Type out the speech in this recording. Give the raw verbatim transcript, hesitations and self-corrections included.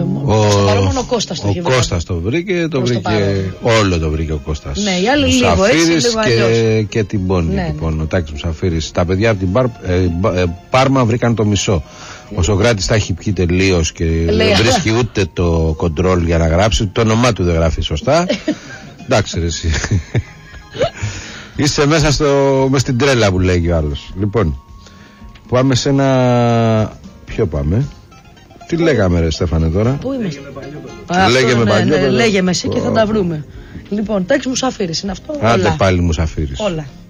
μόνο ο Κώστας το ο είχε βρει. Ο Κώστας το βρήκε, το βρήκε, το όλο το βρήκε ο Κώστας. Ναι, οι άλλοι λίγο έτσι, λίγο και, και την Πόνη. Ναι, λοιπόν, ναι. Ο Τάκης Μουσαφίρης. Τα παιδιά από την Πάρ, ε, ε, Πάρμα βρήκαν το μισό. Ο Σοκράτης τα έχει πιει τελείως και δεν βρίσκει ούτε το κοντρόλ για να γράψει. Το όνομά του δεν γράφει σωστά. Εντάξει, ρε εσύ. Είσαι μέσα στο, μες στην τρέλα που λέγει ο άλλος. Λοιπόν, πάμε σε ένα. Ποιο πάμε? Τι λέγαμε, ρε Στέφανε, τώρα? Πού είμαστε? Λέγε με παλιό. Λέγε με εσύ και θα τα βρούμε. Λοιπόν, Τάκης Μουσαφίρης είναι αυτό. Άντε πάλι Μουσαφίρης. Όλα.